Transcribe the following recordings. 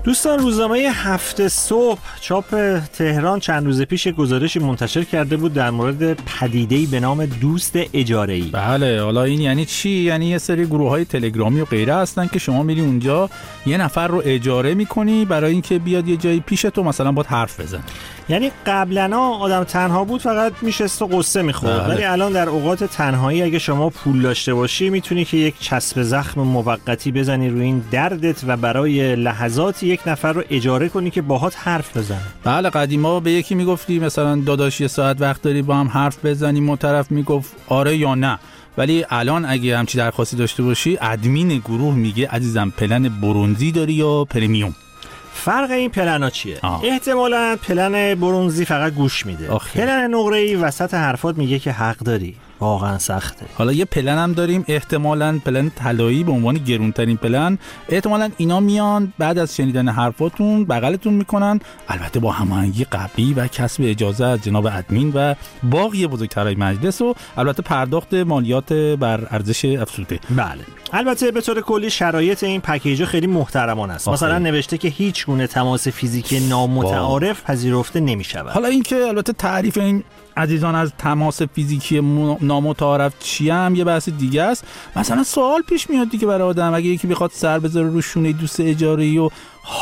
دوستان، روزنامه هفت صبح چاپ تهران چند روز پیش گزارشی منتشر کرده بود در مورد پدیده‌ای به نام دوست اجاره‌ای. بله، حالا این یعنی چی؟ یعنی یه سری گروه‌های تلگرامی و غیره هستن که شما میری اونجا یه نفر رو اجاره می‌کنی برای اینکه بیاد یه جایی پیش تو مثلا باهات حرف بزنه. یعنی قبلا آدم تنها بود، فقط میشست و قصه می‌خورد، ولی الان در اوقات تنهایی اگه شما پول داشته باشی میتونی که یک چسب زخم موقتی بزنی روی این دردت و برای لحظاتی یک نفر رو اجاره کنی که باهات حرف بزنه. بله، قدیما به یکی میگفتی مثلا داداش یه ساعت وقت داری با هم حرف بزنیم، اون طرف میگفت آره یا نه. ولی الان اگه همچی درخواستی داشته باشی، ادمین گروه میگه عزیزم پلن برنزی داری یا پرمیوم؟ فرق این پلنا چیه؟ احتمالاً پلن برنزی فقط گوش میده. پلن نقره‌ای وسط حرفات میگه که حق داری. واقعا سخته. حالا یه پلن هم داریم، احتمالاً پلن طلایی به عنوان گرونترین پلن. احتمالاً اینا میان بعد از شنیدن حرفاتون بغلتون میکنن، البته با هماهنگی قبلی و کسب اجازه از جناب ادمین و باقی بزرگترهای مجلس و البته پرداخت مالیات بر ارزش افزوده. بله. البته به طور کلی شرایط این پکیج خیلی محترمانه است. مثلا نوشته که هیچ گونه تماس فیزیکی نامتعارف پذیرفته نمی‌شود. حالا این که البته تعریف این عزیزان از تماس فیزیکی نامتعارف چیه هم یه بحث دیگه است. مثلا سوال پیش میاد دیگه برای آدم، اگه یکی بخواد سر بذاره رو شونه دوست اجاره‌ای و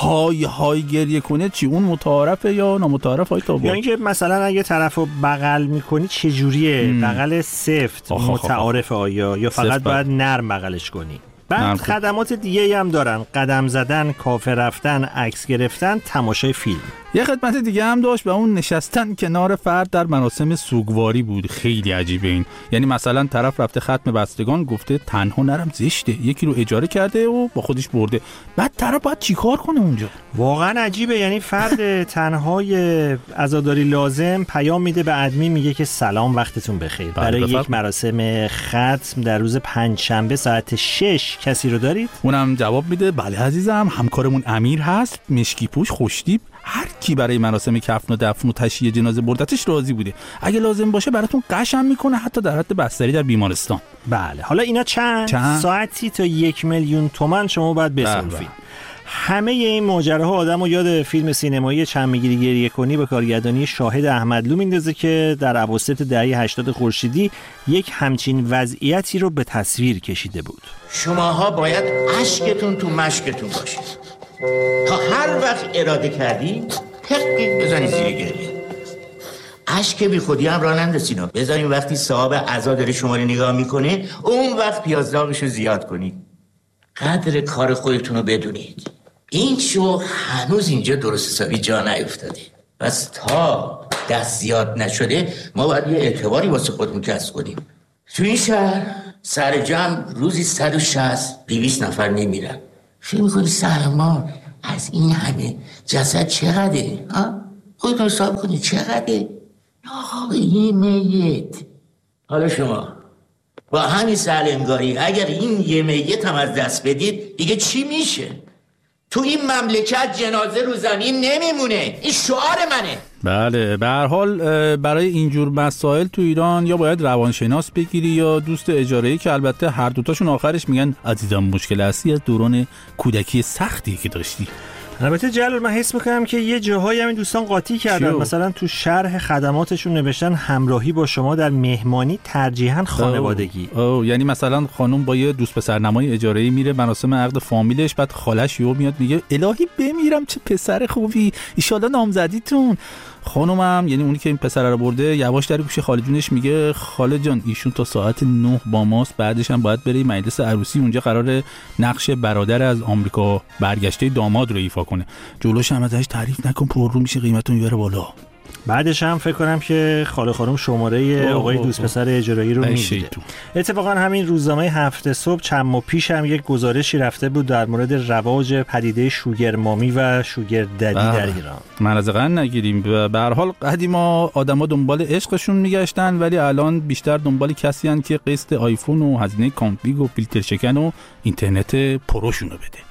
های گریه کنه، چی اون متعارفه یا نامتعارف؟ یا اینکه مثلا اگه طرفو بغل میکنی چه جوریه؟ بغل سفت متعارفه آیا یا فقط باید نرم بغلش کنی؟ بعد خدمات دیگه هم دارن، قدم زدن، کافه رفتن، عکس گرفتن، تماشای فیلم. یه خدمت دیگه هم داشت و اون نشستن کنار فرد در مراسم سوگواری بود. خیلی عجیبه این. یعنی مثلا طرف رفته ختم بستگان، گفته تنها نرم زشته، یکی رو اجاره کرده و با خودش برده. بعد طرف باید چیکار کنه اونجا؟ واقعا عجیبه. یعنی فرد تنهای عزاداری لازم پیام میده به ادمین، میگه که سلام، وقتتون بخیر. برای یک مراسم ختم در روز پنجشنبه ساعت 6 کسی رو دارید؟ اونم جواب میده بله عزیزم، همکارمون امیر هست، مشکی پوش، خوشتیپ، هر کی برای مراسم کفن و دفن و تشییع جنازه بردتش راضی بوده. اگه لازم باشه براتون قشم میکنه، حتی در حد بستری در بیمارستان. بله. حالا اینا چند؟ ساعتی تا 1,000,000 تومان شما باید بسنفید. همه این ماجراها آدمو یاد فیلم سینمایی چند میگیری گریه کنی با کارگردانی شاهد احمدلو میندازه که در اواسط دهه 80 خورشیدی یک همچین وضعیتی رو به تصویر کشیده بود. شماها باید اشکتون تو مشکتون باشه تا هر وقت اراده کردی تقیق بزنی زیر گریه. اشک بی خودی هم راه نندازین، بذارین وقتی صاحب عزا داره شما رو نگاه میکنه اون وقت پیازداغشو زیاد کنید. قدر کار خودتون رو بدونید. این شو هنوز اینجا درست حسابی جا نیفتاده. بس تا دست زیاد نشده ما باید یه اعتباری واسه خودمون کسب کنیم. تو این شهر سر جمع روزی 160-200 نفر میمیرن. فکر میکنی سرما از این همه جسد چقدره؟ خودتون حساب کنید چقدره؟ آقا یه میت. حالا شما با همین سرانگاری اگر این یه میت هم از دست بدید دیگه چی میشه؟ تو این مملکت جنازه روزانی نمیمونه. این شعار منه. بله، به هر حال برای اینجور مسائل تو ایران یا باید روانشناس بگیری یا دوست اجاره‌ای، که البته هر دوتاشون آخرش میگن عزیزم مشکل اصلی از دوران کودکی سختی که داشتی. البته جلال، من حس میکنم که یه جاهایی همین دوستان قاطی کردن. مثلا تو شرح خدماتشون نوشتن همراهی با شما در مهمانی، ترجیحاً خانوادگی. یعنی مثلا خانم با یه دوست پسرنمای اجاره‌ای میره مراسم عقد فامیلش، بعد خالش یهو میاد میگه الهی بمیرم چه پسر خوبی، ان شاءالله نامزدیتون. خانومم، یعنی اونی که این پسر رو برده، یواش در گوش خاله جونش میگه خاله جان ایشون تا ساعت 9 با ماست، بعدش هم باید بره مجلس عروسی، اونجا قراره نقش برادر از آمریکا برگشته داماد رو ایفا کنه. جلوش هم ازش تعریف نکن، پررو میشه، قیمتون میبره بالا. بعدش هم فکر کنم که خاله خانم شماره آقای دوست پسر اجاره‌ای رو میدیده. اتفاقا همین روزنامه هفت صبح چند ماه پیش هم یک گزارشی رفته بود در مورد رواج پدیده شوگر مامی و شوگر ددی در ایران. مرزقن نگیریم. به هر حال قدیما آدما دنبال عشقشون میگشتن، ولی الان بیشتر دنبال کسی هستن که قسط آیفون و هزینه کانفیگ و فیلتر شکن و اینترنت پروشونو بده.